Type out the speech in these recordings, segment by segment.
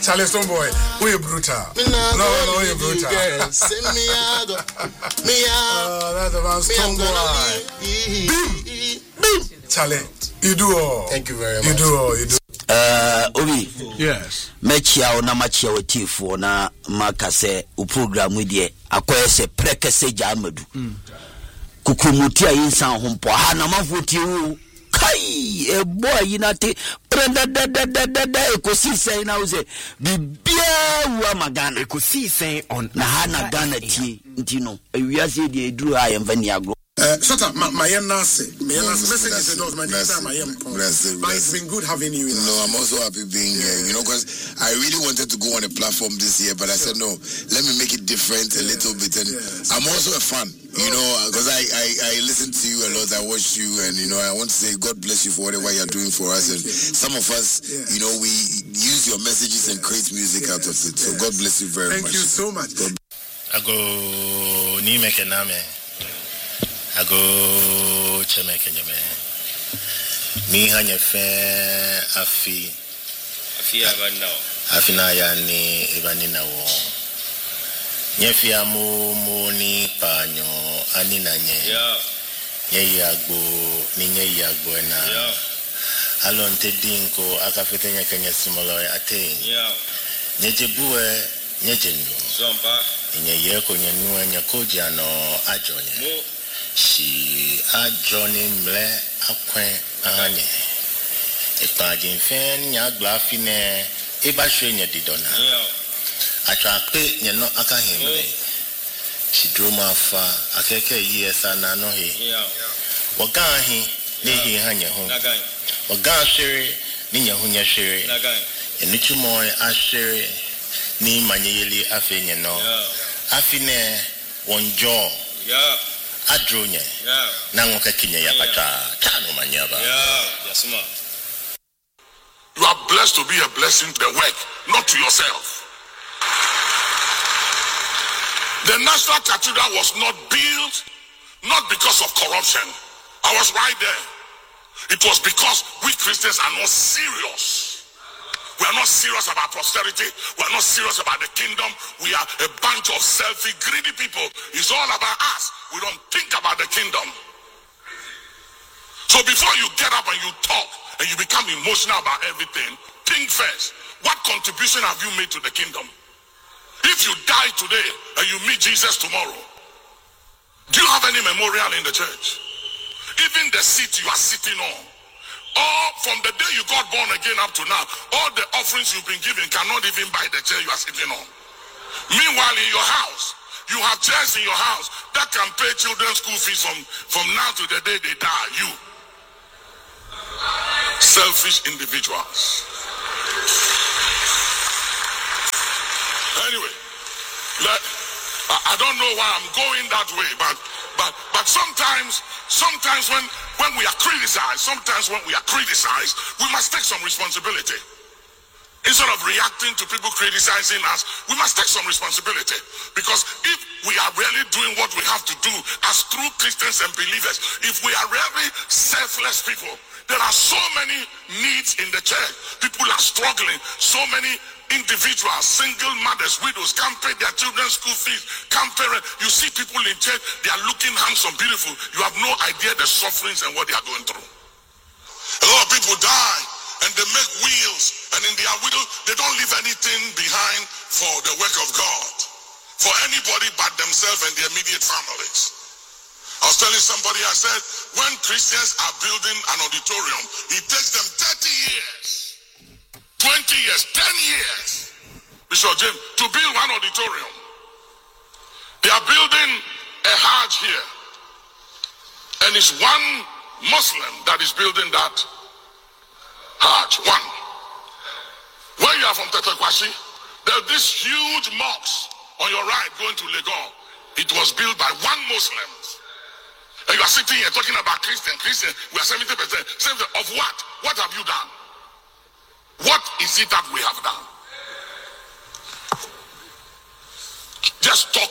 Charlie Stone boy, we brutal. No, we brutal. That's the man Stone boy. Bim. Charlie, you do all. Thank you very much. You do all. Obi. Yes. Mechia na machia wetifo na makase u program with akoye se prekese jamadu. Kukumutia insan hompo ha na mafuti u kai e boy yinate prenda da ekosi sen na uze bibia wa magana ekosi sen on na ha na Ghana tie ntino ewiase de eduru ha yemfani agro. Shut up, my message is my it's been good having you. No, I'm also happy being here. You know, because I really wanted to go on a platform this year, but I said no. Let me make it different a little bit, and I'm also a fan. You know, because I listen to you a lot. I watch you, and you know, I want to say God bless you for whatever you're doing for us. And some of us, you know, we use your messages and create music out of it. So God bless you very much. Thank you so much. I go Nimekename. I go Chemekenyame. Ni hanya fe afi na yani ibani na wo. Nyefi amu ni panyo ani na nye. Nye yagbo ni nye yagbo na. Alonte dinko akafete nyekenya simolo ate. Nye jebuwe nye jenu. Nye yeko nye nuwe nye koja no ajonye. She a Johnny Mle Aquin Anye. If I didn't fan ya glaffine, if I show you didona. I try to pay you no akahimle. She drew my far, I take a years and I know he. Wagahi, Nihi Hanya home. Wagan sherry, Nia Hunya sherry. And Nichumoi Asherry, Ni Manieli Afine no. Afine, one jaw. Adronya. Nangoka kinya ya pacha. Chano manyaba. You are blessed to be a blessing to the work, not to yourself. The National Cathedral was not built not because of corruption. I was right there. It was because we Christians are not serious. We are not serious about posterity. We are not serious about the kingdom. We are a bunch of selfish, greedy people. It's all about us. We don't think about the kingdom. So before you get up and you talk and you become emotional about everything, think first. What contribution have you made to the kingdom? If you die today and you meet Jesus tomorrow, do you have any memorial in the church? Even the seat you are sitting on, or from the day you got born again up to now, all the offerings you've been given cannot even buy the chair you are sitting on. Meanwhile, in your house, you have chairs in your house that can pay children's school fees from now to the day they die. You. Selfish individuals. Anyway, I don't know why I'm going that way, but sometimes when we are criticized, we must take some responsibility. Instead of reacting to people criticizing us, we must take some responsibility. Because if we are really doing what we have to do as true Christians and believers, if we are really selfless people, there are so many needs in the church. People are struggling. So many individuals, single mothers, widows, can't pay their children's school fees, can't pay rent. You see people in church, they are looking handsome, beautiful. You have no idea the sufferings and what they are going through. A lot of people die and they make wills, and in their will, they don't leave anything behind for the work of God, for anybody but themselves and their immediate families. I was telling somebody, I said, when Christians are building an auditorium, it takes them 30 years, 20 years, 10 years, Bishop James, to build one auditorium. They are building a Hajj here, and it's one Muslim that is building that Hajj, one. Where you are from Tetekwashi, there's this huge mosque on your right going to Legon. It was built by one Muslim. And you are sitting here talking about Christian. We are 70%. 70% of what? What have you done? What is it that we have done? Just talk.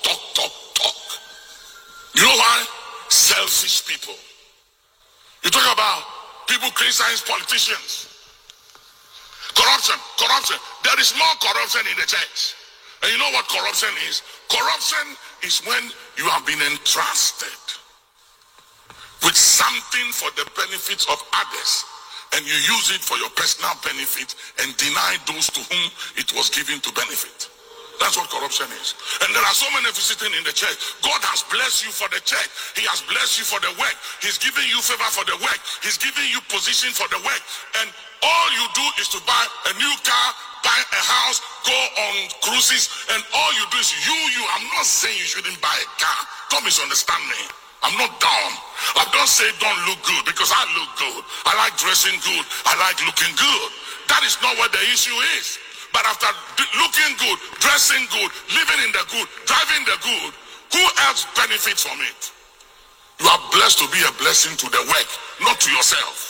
You know why? Selfish people. You talk about people criticizing politicians. Corruption Corruption. There is more corruption in the church. And you know what corruption is? Corruption is when you have been entrusted with something for the benefits of others, and you use it for your personal benefit and deny those to whom it was given to benefit. That's what corruption is. And there are so many visiting in the church. God has blessed you for the church. He has blessed you for the work. He's giving you favor for the work. He's giving you position for the work. And all you do is to buy a new car, buy a house, go on cruises, and all you do is you. I'm not saying you shouldn't buy a car. Don't misunderstand me. I'm not dumb. I don't say don't look good, because I look good. I like dressing good. I like looking good. That is not what the issue is. But after looking good, dressing good, living in the good, driving the good, who else benefits from it? You are blessed to be a blessing to the work, not to yourself.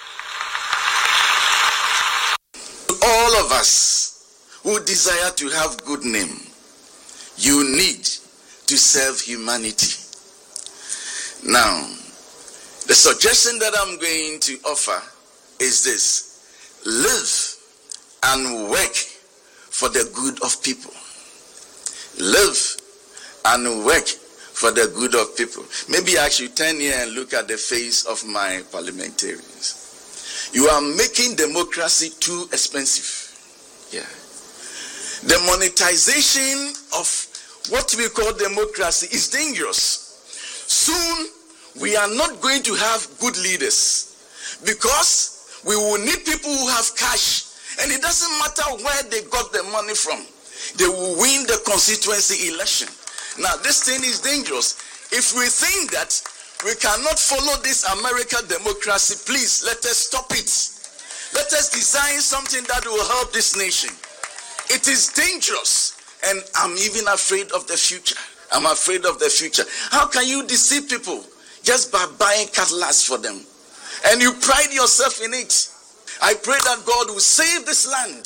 All of us who desire to have good name, you need to serve humanity. Now, the suggestion that I'm going to offer is this: live and work for the good of people. Live and work for the good of people. Maybe I should turn here and look at the face of my parliamentarians. You are making democracy too expensive. Yeah. The monetization of what we call democracy is dangerous. Soon, we are not going to have good leaders, because we will need people who have cash, and it doesn't matter where they got the money from. They will win the constituency election. Now, this thing is dangerous. If we think that we cannot follow this American democracy, please let us stop it. Let us design something that will help this nation. It is dangerous, and I'm even afraid of the future. I'm afraid of the future. How can you deceive people just by buying cutlass for them? And you pride yourself in it. I pray that God will save this land.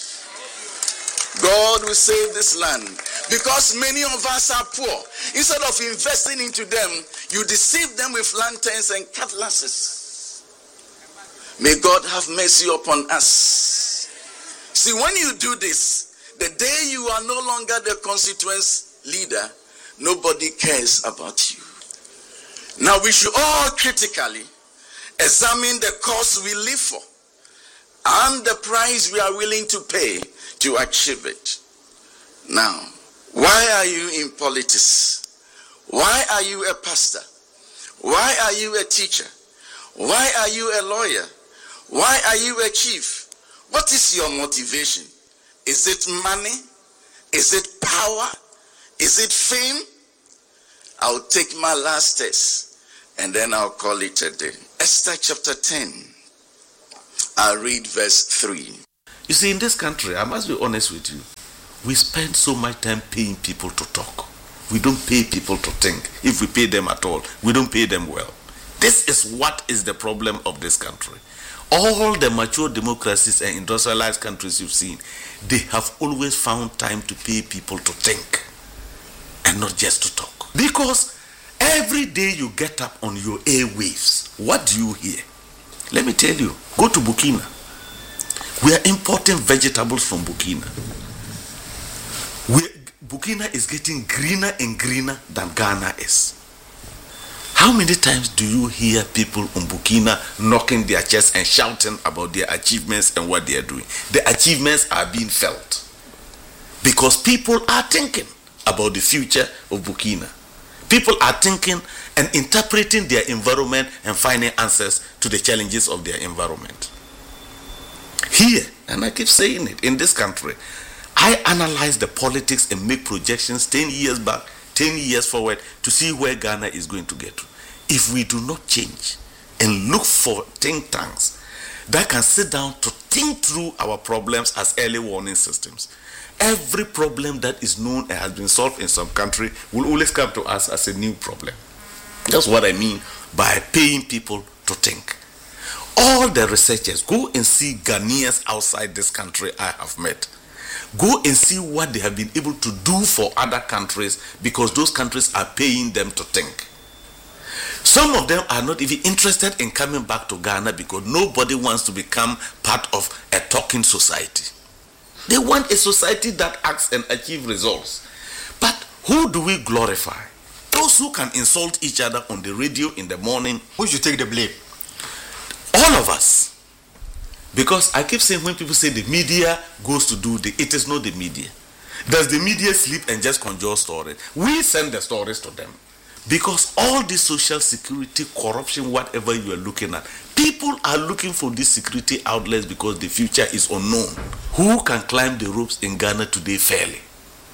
God will save this land. Because many of us are poor. Instead of investing into them, you deceive them with lanterns and cutlasses. May God have mercy upon us. See, when you do this, the day you are no longer the constituency leader, nobody cares about you. Now, we should all critically examine the cause we live for and the price we are willing to pay to achieve it. Now, why are you in politics? Why are you a pastor? Why are you a teacher? Why are you a lawyer? Why are you a chief? What is your motivation? Is it money? Is it power? Is it fame? I'll take my last test and then I'll call it a day. Esther chapter 10. I'll read verse 3. You see, in this country, I must be honest with you, we spend so much time paying people to talk. We don't pay people to think. If we pay them at all, we don't pay them well. This is what is the problem of this country. All the mature democracies and industrialized countries you've seen, they have always found time to pay people to think and not just to talk. Because every day you get up on your airwaves, what do you hear? Let me tell you, go to Burkina. We are importing vegetables from Burkina. Burkina is getting greener and greener than Ghana is. How many times do you hear people in Burkina knocking their chests and shouting about their achievements and what they are doing? The achievements are being felt because people are thinking about the future of Burkina. People are thinking and interpreting their environment and finding answers to the challenges of their environment. Here, and I keep saying it, in this country, I analyze the politics and make projections 10 years back, 10 years forward to see where Ghana is going to get to. If we do not change and look for think tanks that can sit down to think through our problems as early warning systems, every problem that is known and has been solved in some country will always come to us as a new problem. That's what I mean by paying people to think. All the researchers, go and see Ghanaians outside this country I have met. Go and see what they have been able to do for other countries because those countries are paying them to think. Some of them are not even interested in coming back to Ghana because nobody wants to become part of a talking society. They want a society that acts and achieves results. But who do we glorify? Those who can insult each other on the radio in the morning. Who should take the blame? All of us. Because I keep saying when people say the media goes to do it is not the media. Does the media sleep and just conjure stories? We send the stories to them. Because all this social security, corruption, whatever you are looking at, people are looking for these security outlets because the future is unknown. Who can climb the ropes in Ghana today fairly?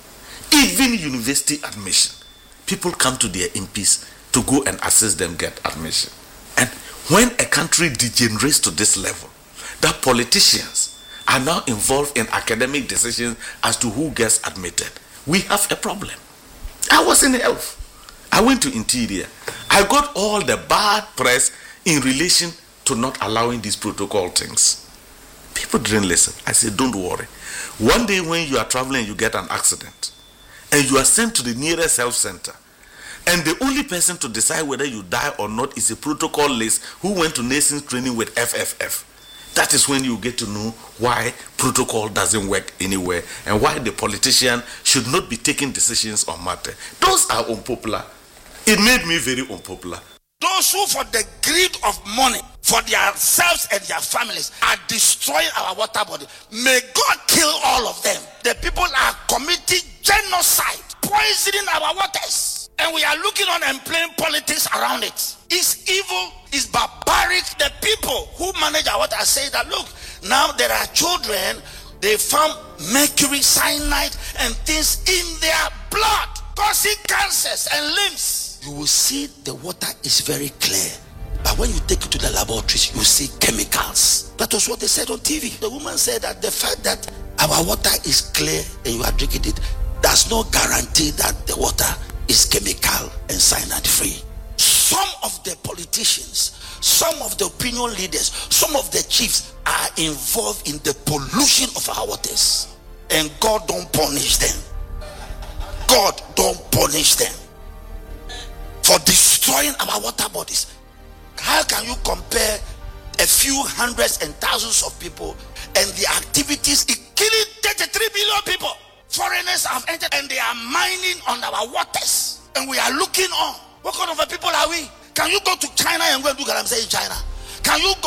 Even university admission. People come to their MPs to go and assist them get admission. And when a country degenerates to this level, that politicians are now involved in academic decisions as to who gets admitted, we have a problem. I was in health. I went to interior. I got all the bad press in relation to not allowing these protocol things. People didn't listen. I said, don't worry. One day when you are traveling, you get an accident, and you are sent to the nearest health center, and the only person to decide whether you die or not is a protocol list who went to nursing training with FFF. That is when you get to know why protocol doesn't work anywhere and why the politician should not be taking decisions on matter. Those are unpopular. It made me very unpopular. Those who, for the greed of money, for themselves and their families, are destroying our water body, may God kill all of them. The people are committing genocide, poisoning our waters. And we are looking on and playing politics around it. It's evil, it's barbaric. The people who manage our water say that, look, now there are children, they found mercury, cyanide, and things in their blood, causing cancers and limbs. You will see the water is very clear. But when you take it to the laboratories, you see chemicals. That was what they said on TV. The woman said that the fact that our water is clear and you are drinking it does not guarantee that the water is chemical and cyanide free. Some of the politicians, some of the opinion leaders, some of the chiefs are involved in the pollution of our waters, and God don't punish them. God don't punish them for destroying our water bodies. How can you compare a few hundreds and thousands of people and the activities killing 33 billion people? Foreigners have entered and they are mining on our waters, and we are looking on. What kind of a people are we? Can you go to China and go and do galamsey in China? Can you go